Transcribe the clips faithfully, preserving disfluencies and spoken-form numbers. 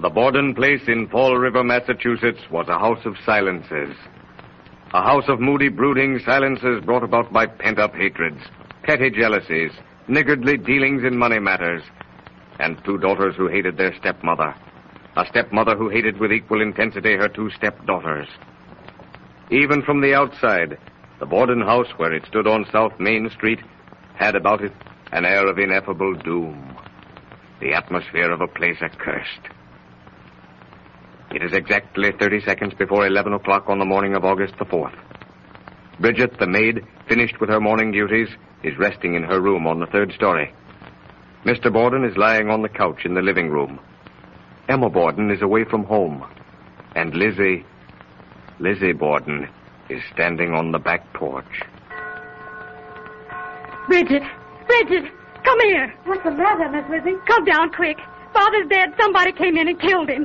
The Borden place in Fall River, Massachusetts, was a house of silences. A house of moody, brooding silences brought about by pent-up hatreds, petty jealousies, niggardly dealings in money matters, and two daughters who hated their stepmother. A stepmother who hated with equal intensity her two stepdaughters. Even from the outside, the Borden house, where it stood on South Main Street, had about it an air of ineffable doom. The atmosphere of a place accursed. It is exactly thirty seconds before eleven o'clock on the morning of August the fourth. Bridget, the maid, finished with her morning duties, is resting in her room on the third story. Mister Borden is lying on the couch in the living room. Emma Borden is away from home. And Lizzie, Lizzie Borden, is standing on the back porch. Bridget, Bridget, come here. What's the matter, Miss Lizzie? Come down quick. Father's dead. Somebody came in and killed him.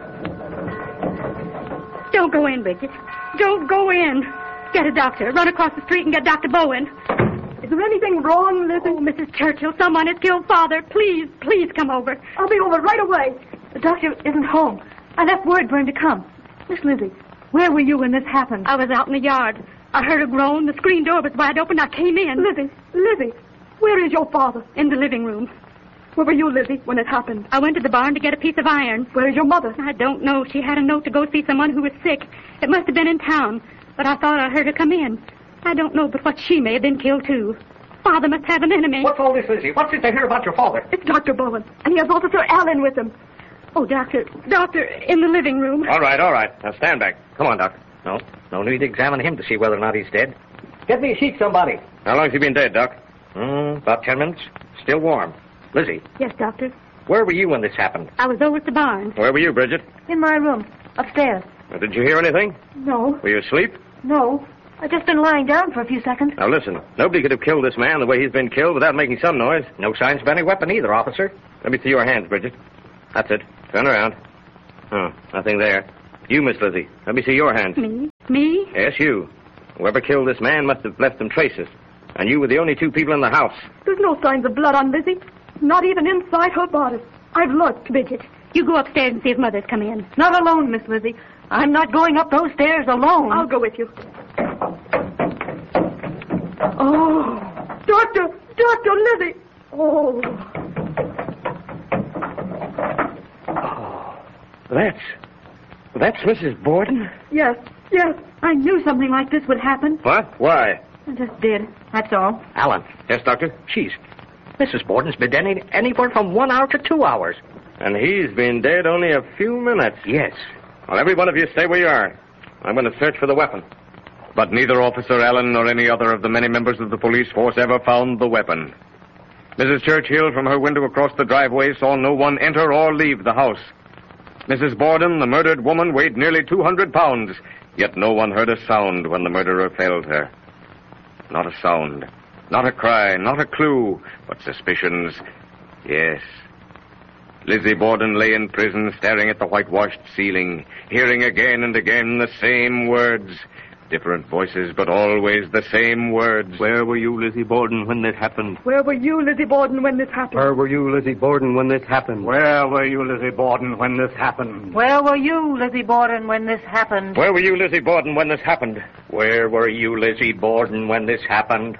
Don't go in, Bridget. Don't go in. Get a doctor. Run across the street and get Doctor Bowen. Is there anything wrong, Lizzie? Oh, Missus Churchill, someone has killed Father. Please, please come over. I'll be over right away. The doctor isn't home. I left word for him to come. Miss Lizzie, where were you when this happened? I was out in the yard. I heard a groan. The screen door was wide open. I came in. Lizzie, Lizzie, where is your father? In the living room. Where were you, Lizzie, when it happened? I went to the barn to get a piece of iron. Where is your mother? I don't know. She had a note to go see someone who was sick. It must have been in town, but I thought I heard her come in. I don't know, but what she may have been killed, too. Father must have an enemy. What's all this, Lizzie? What's it I hear about your father? It's Doctor Bowen, and he has Officer Allen with him. Oh, Doctor, Doctor, in the living room. All right, all right. Now stand back. Come on, Doctor. No, no need to examine him to see whether or not he's dead. Get me a sheet, somebody. How long has he been dead, Doc? Mm, about ten minutes. Still warm. Lizzie. Yes, Doctor. Where were you when this happened? I was over at the barn. Where were you, Bridget? In my room, upstairs. Uh, did you hear anything? No. Were you asleep? No. I've just been lying down for a few seconds. Now listen, nobody could have killed this man the way he's been killed without making some noise. No signs of any weapon either, officer. Let me see your hands, Bridget. That's it. Turn around. Oh, nothing there. You, Miss Lizzie. Let me see your hands. Me? Me? Yes, you. Whoever killed this man must have left some traces. And you were the only two people in the house. There's no signs of blood on Lizzie. Not even inside her body. I've looked. Bridget, you go upstairs and see if Mother's come in. Not alone, Miss Lizzie. I'm not going up those stairs alone. I'll go with you. Oh, Doctor, Doctor Lizzie. Oh. Oh, that's, that's Missus Borden? Yes, yes. I knew something like this would happen. What? Why? I just did. That's all. Alan. Yes, Doctor? She's, Missus Borden's been dead any, anywhere from one hour to two hours. And he's been dead only a few minutes. Yes. Well, every one of you stay where you are. I'm going to search for the weapon. But neither Officer Allen nor any other of the many members of the police force ever found the weapon. Missus Churchill, from her window across the driveway, saw no one enter or leave the house. Missus Borden, the murdered woman, weighed nearly two hundred pounds, yet no one heard a sound when the murderer felled her. Not a sound, not a cry, not a clue, but suspicions. Yes. Lizzie Borden lay in prison, staring at the whitewashed ceiling, hearing again and again the same words. Different voices, but always the same words. Where were you, Lizzie Borden, when this happened? Where were you, Lizzie Borden, when this happened? Where were you, Lizzie Borden, when this happened? Where were you, Lizzie Borden, when this happened? Where were you, Lizzie Borden, when this happened? Where were you, Lizzie Borden, when this happened? Where were you, Lizzie Borden, when this happened?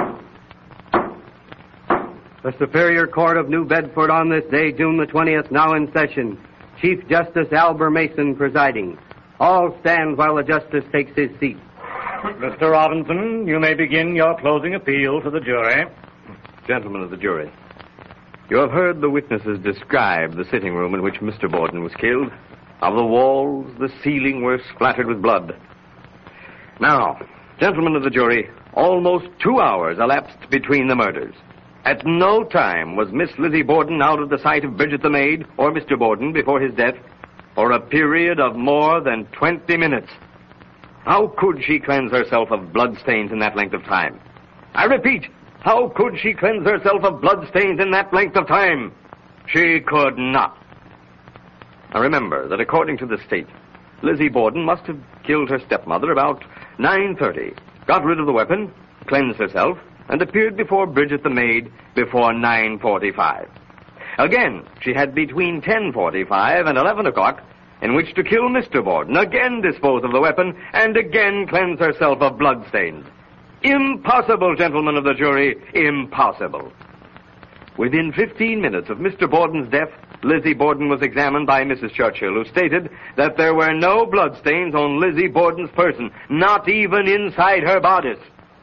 The Superior Court of New Bedford on this day, June the twentieth, now in session. Chief Justice Albert Mason presiding. All stand while the justice takes his seat. Mister Robinson, you may begin your closing appeal to the jury. Gentlemen of the jury, you have heard the witnesses describe the sitting room in which Mister Borden was killed. Of the walls, the ceiling were splattered with blood. Now, gentlemen of the jury, almost two hours elapsed between the murders. At no time was Miss Lizzie Borden out of the sight of Bridget the maid or Mister Borden before his death for a period of more than twenty minutes. How could she cleanse herself of bloodstains in that length of time? I repeat, how could she cleanse herself of bloodstains in that length of time? She could not. Now remember that according to the state, Lizzie Borden must have killed her stepmother about nine thirty, got rid of the weapon, cleansed herself, and appeared before Bridget the maid before nine forty-five. Again, she had between ten forty-five and eleven o'clock in which to kill Mister Borden, again dispose of the weapon, and again cleanse herself of bloodstains. Impossible, gentlemen of the jury, impossible. Within fifteen minutes of Mister Borden's death, Lizzie Borden was examined by Missus Churchill, who stated that there were no bloodstains on Lizzie Borden's person, not even inside her bodice.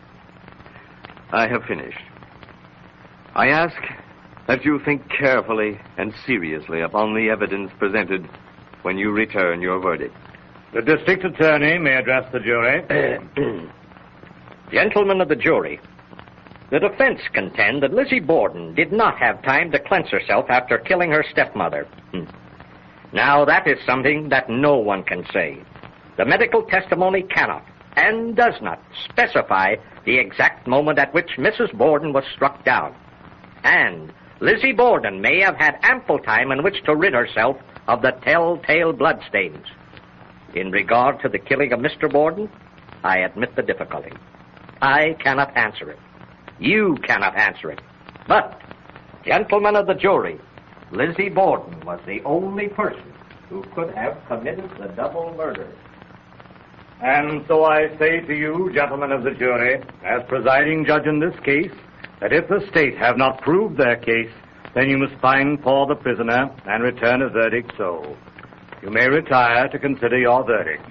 I have finished. I ask that you think carefully and seriously upon the evidence presented when you return your verdict. The district attorney may address the jury. Gentlemen of the jury, the defense contend that Lizzie Borden did not have time to cleanse herself after killing her stepmother. Hmm. Now, that is something that no one can say. The medical testimony cannot and does not specify the exact moment at which Missus Borden was struck down. And Lizzie Borden may have had ample time in which to rid herself of the telltale bloodstains. In regard to the killing of Mister Borden, I admit the difficulty. I cannot answer it. You cannot answer it. But, gentlemen of the jury, Lizzie Borden was the only person who could have committed the double murder. And so I say to you, gentlemen of the jury, as presiding judge in this case, that if the state have not proved their case, then you must find for the prisoner and return a verdict so. You may retire to consider your verdict.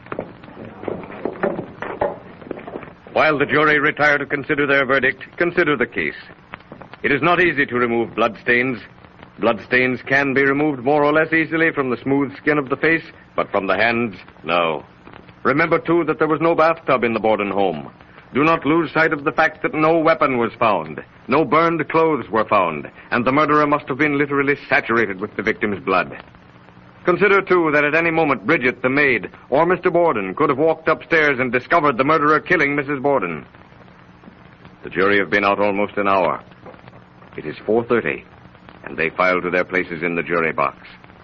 While the jury retire to consider their verdict, consider the case. It is not easy to remove bloodstains. Bloodstains can be removed more or less easily from the smooth skin of the face, but from the hands, no. Remember, too, that there was no bathtub in the Borden home. Do not lose sight of the fact that no weapon was found. No burned clothes were found, and the murderer must have been literally saturated with the victim's blood. Consider, too, that at any moment Bridget, the maid, or Mister Borden could have walked upstairs and discovered the murderer killing Missus Borden. The jury have been out almost an hour. It is four thirty, and they file to their places in the jury box.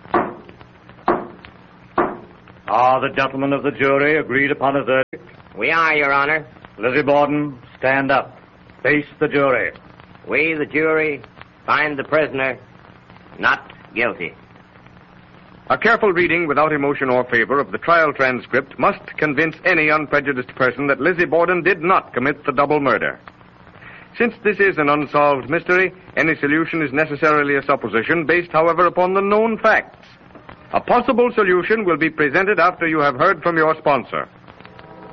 Are the gentlemen of the jury agreed upon a verdict? We are, Your Honor. Lizzie Borden, stand up. Face the jury. We, the jury, find the prisoner not guilty. A careful reading without emotion or favor of the trial transcript must convince any unprejudiced person that Lizzie Borden did not commit the double murder. Since this is an unsolved mystery, any solution is necessarily a supposition based, however, upon the known facts. A possible solution will be presented after you have heard from your sponsor.